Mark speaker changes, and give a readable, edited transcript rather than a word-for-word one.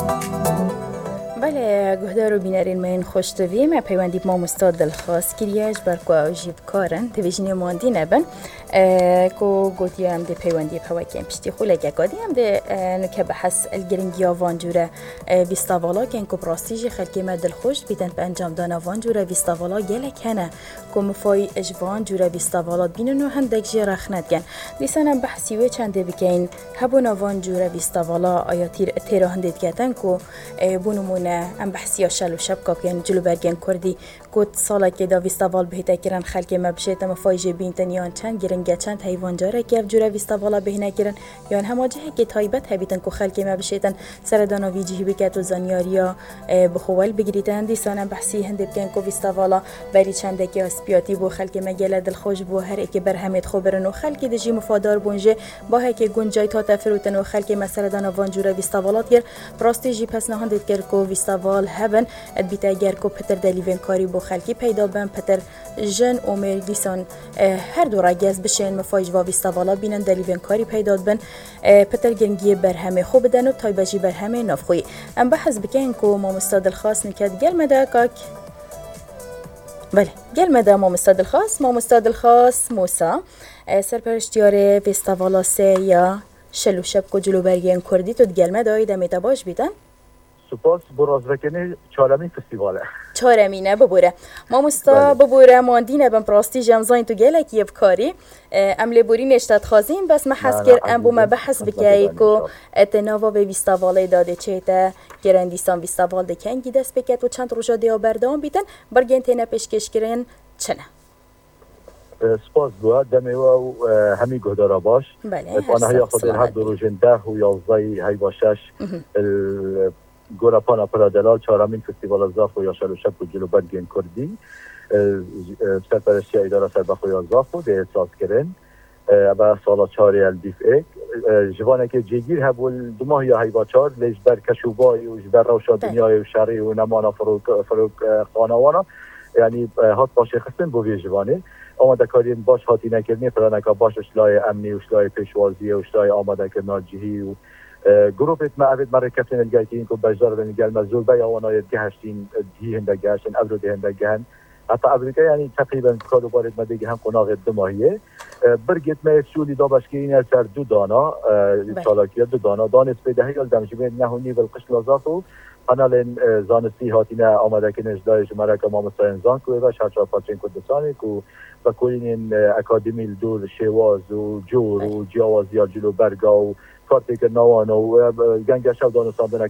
Speaker 1: بله گهدار و بینرین من خوشتوی ما پیوندی با مستاد دلخواست کریش بر کو جیب کارن تویجنی ماندی نبن کو گوتی هم ده پیوندی پواکیم پشتی خوله گادی هم ده نکه بحث الگرینگی وانجوره ویستاوالا کن کو پراستیجی خلکی ما دلخوش بیتن به انجام دانا وانجوره ویستاوالا گله کنه کو مفای اجوان جوره ویستاوالا بینن و هندک جی رخنت کن لیسانم بحثی و چنده بکن هبونا وانجوره ویستاوالا آیا تیرا هندید کتن کو بونمونه ام بحثی شل و شب که جلو برگن کردی گفت سالا که دا ویستاوال بهتا کرن خلک ما بشیت ما فایج بینتن یان چند گرنگ چند حیوان جاره که جوره ویستاوالا بهنا کرن یان هماجه که تایبت هبیتن کو خلک ما بشیتن سردانا ویجی بکت و زنیاریا بخوال بگیریتن دیسان بحثی هند بکن کو ویستاوالا بری چند که اسپیاتی بو خلک ما گله دل خوش بو هر کی برهمت خبرن و خلک دجی مفادار بونجه با هک گنجای تا تفروتن و خلک ما سردانا وان جوره ویستاوالات گر پراستیجی پس نه هند کر کو ویستاوال هبن ادبیت اگر کو پتر دلیون کاری بو خلکی پیدا بن پتر جن عمر دیسان هر دو راگز بشین مفایج و ویستاوالا بینن دلیون کاری پیدا بن پتر گنگی برهمه خوب بدن و تایبجی برهمه نافخوی ام بحث بکن کو ما مستاد الخاص نکد گل مدا کاک بله گل مدا ما مستاد الخاص موسی سرپرشتیار ویستاوالا سه یا شلو شب کو جلو برگن کردی تو گل مدا دمیتا باش بیتن
Speaker 2: سپاس برازرکنی چهارمین فستیواله
Speaker 1: چهارمینه ببوره ما مستا ببوره ماندینه بم پراستی جمزاین تو گلک یب کاری عمل بوری نشتت خازیم بس ما حسکر ام بو ما بحث بکی کو اتناوا به ویستاواله داده چیته گرندیسان ویستاوال دکنگی دست بکت و چند روزا دیا بردام بیتن برگن تنه پیشکش کرن چنه
Speaker 2: سپاس بوا دمه و همی گهدارا باش انا هیا خود هر دو روزن 10 و 11 هی باشش گورا پانا پرادلال چهارمین فستیوال زاف و یاشل و شب و جلو برگین کردی سرپرشتی اداره سربخوی زاف و ده احساس کرن و سالا چهاری الدیف ایک جوانه که جیگیر هبول دو ماهی های باچار لیش بر کشوبای و جبر روشا دنیای و شرعی و نمانا فروک خانوانا یعنی هات باشه خستن بوی جوانه آماده کارین باش هاتی نکرنی پرانکا باش اشلای امنی و اشلای پیشوازی و اشلای آماده کرنا جهی و گروپت معبد مرکزین الگایتین کو بجار بن گل مزول بیا ونایت گهشتین دی هنده گهشتین ابرو دی هنده گهن حتی امریکا یعنی تقریبا کادو بارد مدگی هم قناغ دماهیه برگت میسولی دابشکین سر دو دانا چالاکیه دو دانا دانست پیده هیال دمجمه نهونی بالقش لازاتو قنال زانستی هاتینه آماده که نجدای جمعه که ما مستاین زان کوه و شرچار پاچین کردستانی که و کلین اکادمی دور شواز و جور و جیاوازی جلو برگا و کارتی که نوان و گنگ شب دانستان